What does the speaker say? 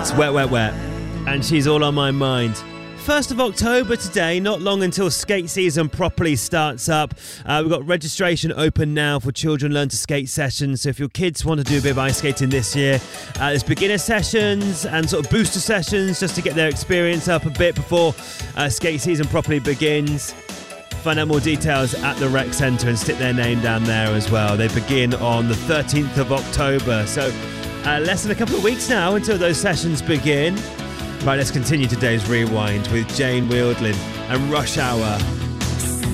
It's Wet, Wet, Wet, and she's all on my mind. 1st of October today, not long until skate season properly starts up. We've got registration open now for Children Learn to Skate sessions. So if your kids want to do a bit of ice skating this year, there's beginner sessions and sort of booster sessions just to get their experience up a bit before skate season properly begins. Find out more details at the rec centre and stick their name down there as well. They begin on the 13th of October. So less than a couple of weeks now until those sessions begin. Right, let's continue today's Rewind with Jane Wildlin and Rush Hour.